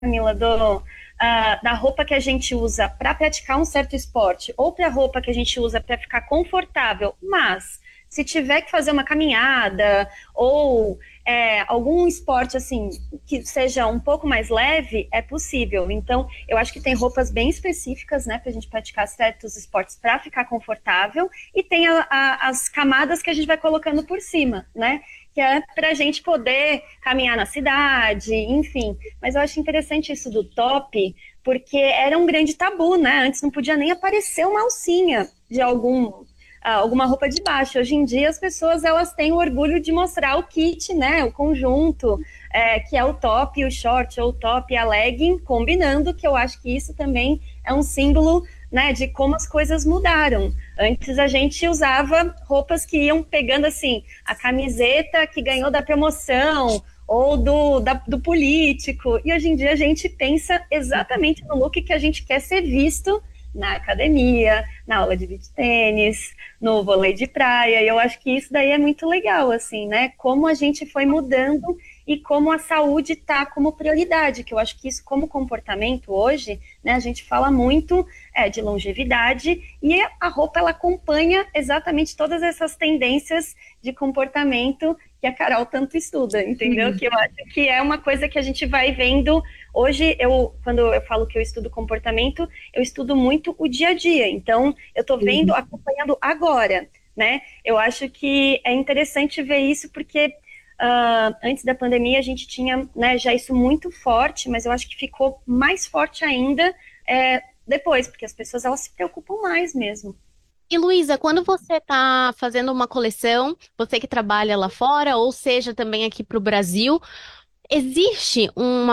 Camila, da roupa que a gente usa para praticar um certo esporte ou para a roupa que a gente usa para ficar confortável, mas se tiver que fazer uma caminhada ou algum esporte assim que seja um pouco mais leve, é possível. Então, eu acho que tem roupas bem específicas, né, para a gente praticar certos esportes para ficar confortável e tem as camadas que a gente vai colocando por cima, né? Que é para a gente poder caminhar na cidade, enfim. Mas eu acho interessante isso do top, porque era um grande tabu, né? Antes não podia nem aparecer uma alcinha de alguma roupa de baixo. Hoje em dia as pessoas elas têm o orgulho de mostrar o kit, né? O conjunto, que é o top, o short, ou o top e a legging, combinando, que eu acho que isso também é um símbolo, né, de como as coisas mudaram. Antes a gente usava roupas que iam pegando assim, a camiseta que ganhou da promoção, ou do político. E hoje em dia a gente pensa exatamente no look que a gente quer ser visto na academia, na aula de beach tênis, no vôlei de praia. E eu acho que isso daí é muito legal, assim, né? Como a gente foi mudando e como a saúde está como prioridade, que eu acho que isso como comportamento hoje, né, a gente fala muito de longevidade e a roupa ela acompanha exatamente todas essas tendências de comportamento que a Carol tanto estuda, entendeu? Que eu acho que é uma coisa que a gente vai vendo hoje. Quando eu falo que eu estudo comportamento, eu estudo muito o dia a dia. Então, eu estou vendo, acompanhando agora, né? Eu acho que é interessante ver isso porque antes da pandemia a gente tinha, né, já isso muito forte, mas eu acho que ficou mais forte ainda depois, porque as pessoas elas se preocupam mais mesmo. E Luísa, quando você está fazendo uma coleção, você que trabalha lá fora, ou seja, também aqui para o Brasil, existe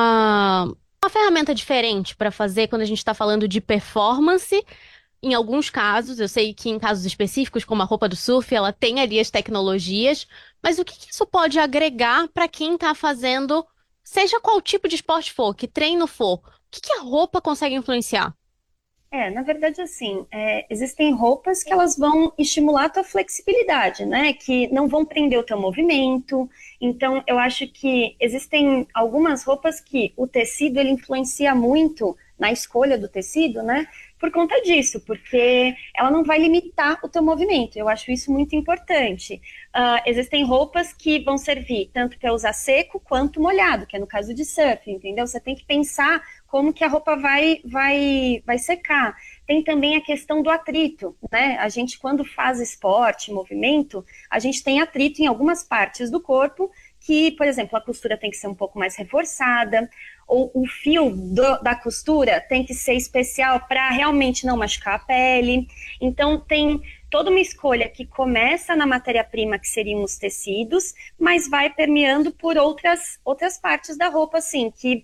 uma ferramenta diferente para fazer quando a gente está falando de performance? Em alguns casos, eu sei que em casos específicos, como a roupa do surf, ela tem ali as tecnologias, mas o que que isso pode agregar para quem está fazendo, seja qual tipo de esporte for, que treino for, o que que a roupa consegue influenciar? Na verdade, assim, existem roupas que elas vão estimular a tua flexibilidade, né? Que não vão prender o teu movimento. Então, eu acho que existem algumas roupas que o tecido ele influencia muito na escolha do tecido, né? Por conta disso, porque ela não vai limitar o teu movimento. Eu acho isso muito importante. Existem roupas que vão servir tanto para usar seco quanto molhado, que é no caso de surf, entendeu? Você tem que pensar como que a roupa vai secar. Tem também a questão do atrito, né? A gente, quando faz esporte, movimento, a gente tem atrito em algumas partes do corpo que, por exemplo, a costura tem que ser um pouco mais reforçada, ou o fio da costura tem que ser especial para realmente não machucar a pele. Então, tem toda uma escolha que começa na matéria-prima, que seriam os tecidos, mas vai permeando por outras partes da roupa, assim, que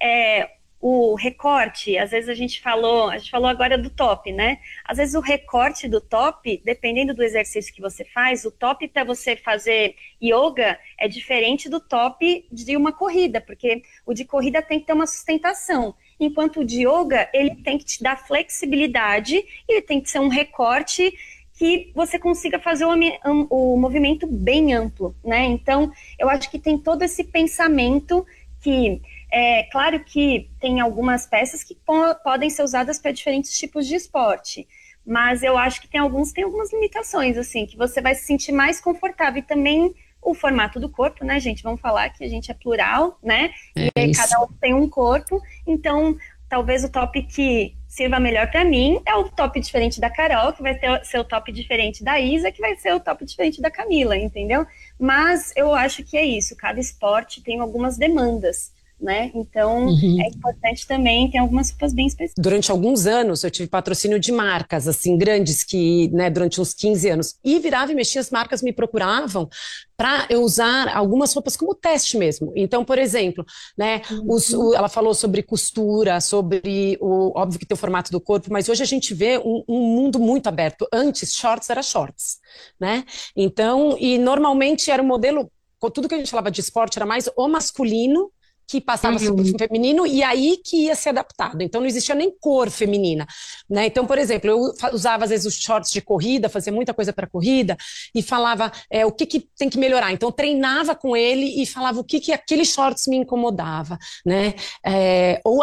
o recorte, às vezes a gente falou agora do top, né? Às vezes o recorte do top, dependendo do exercício que você faz, o top para você fazer yoga é diferente do top de uma corrida, porque o de corrida tem que ter uma sustentação, enquanto o de yoga, ele tem que te dar flexibilidade, ele tem que ser um recorte que você consiga fazer o movimento bem amplo, né? Então, eu acho que tem todo esse pensamento que claro que tem algumas peças que podem ser usadas para diferentes tipos de esporte, mas eu acho que tem algumas limitações, assim, que você vai se sentir mais confortável e também o formato do corpo, né, gente? Vamos falar que a gente é plural, né? E É isso. cada um tem um corpo, então talvez o top que sirva melhor para mim é o top diferente da Carol, que vai ser o top diferente da Isa, que vai ser o top diferente da Camila, entendeu? Mas eu acho que é isso, cada esporte tem algumas demandas, né? Então é importante também, tem algumas roupas bem específicas. Durante alguns anos eu tive patrocínio de marcas assim grandes que, né, durante uns 15 anos e virava e mexia as marcas me procuravam para eu usar algumas roupas como teste mesmo. Então, por exemplo, né, ela falou sobre costura, sobre o óbvio que tem o formato do corpo, mas hoje a gente vê um mundo muito aberto. Antes shorts era shorts, né? Então, e normalmente era um modelo, tudo que a gente falava de esporte era mais o masculino, que passava a ser pro feminino e aí que ia ser adaptado. Então não existia nem cor feminina, né? Então, por exemplo, eu usava às vezes os shorts de corrida, fazia muita coisa para corrida e falava o que que tem que melhorar. Então eu treinava com ele e falava o que que aquele shorts me incomodava, né? Ou